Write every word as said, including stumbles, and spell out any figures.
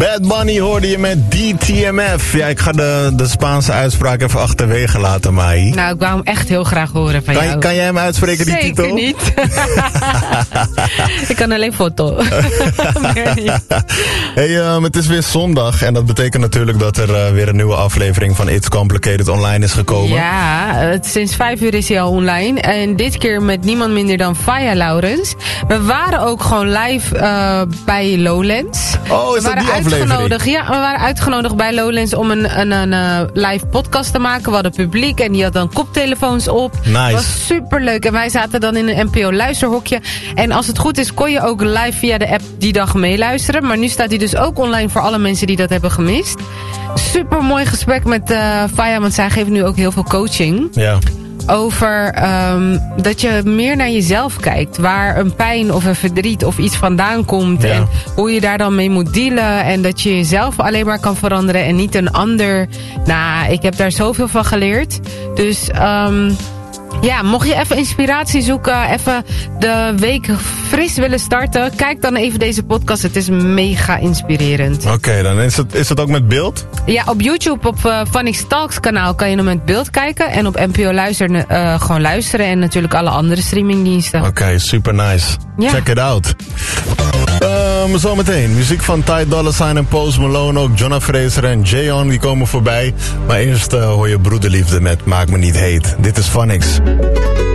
Bad Bunny hoorde je met D T M F. Ja, ik ga de, de Spaanse uitspraak even achterwege laten, Mai. Nou, ik wou hem echt heel graag horen van kan, jou. Kan jij hem uitspreken, die Zeker titel? niet. Ik kan alleen foto. Meer niet. Hey, um, het is weer zondag en dat betekent natuurlijk dat er uh, weer een nieuwe aflevering van It's Complicated online is gekomen. Ja, het, sinds vijf uur is hij al online. En dit keer met niemand minder dan Faya Laurens. We waren ook gewoon live uh, bij Lowlands. Oh, is we dat die uitgenodigd, aflevering? Ja, we waren uitgenodigd bij Lowlands om een, een, een uh, live podcast te maken. We hadden publiek en die had dan koptelefoons op. Nice. Het was superleuk. En wij zaten dan in een N P O luisterhokje. En als het goed is kon je ook live via de app die dag meeluisteren. Maar nu staat hij dus ook online voor alle mensen die dat hebben gemist. Super mooi gesprek met uh, Faya, want zij geeft nu ook heel veel coaching. Ja. Over um, dat je meer naar jezelf kijkt. Waar een pijn of een verdriet of iets vandaan komt. Ja. En hoe je daar dan mee moet dealen. En dat je jezelf alleen maar kan veranderen en niet een ander. Nou, ik heb daar zoveel van geleerd. Dus um, ja, mocht je even inspiratie zoeken, even de week fris willen starten, kijk dan even deze podcast. Het is mega inspirerend. Oké, okay, dan is het, is het ook met beeld? Ja, op YouTube, op uh, Vanix Talks kanaal kan je hem met beeld kijken. En op N P O Luister uh, gewoon luisteren. En natuurlijk alle andere streamingdiensten. Oké, okay, super nice. Ja. Check it out. Um, zometeen, muziek van Ty Dolla Sign en Post Malone. Ook Jonna Fraser en Jayon, die komen voorbij. Maar eerst uh, hoor je Broederliefde met Maak Me Niet Heet. Dit is Vanix.